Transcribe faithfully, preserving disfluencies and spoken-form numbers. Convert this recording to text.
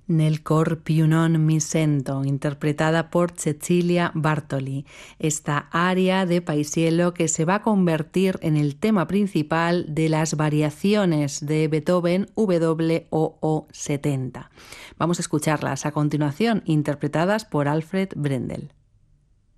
Nel cor più non mi sento, interpretada por Cecilia Bartoli, esta aria de Paisiello que se va a convertir en el tema principal de las variaciones de Beethoven W O O setenta. Vamos a escucharlas a continuación, interpretadas por Alfred Brendel.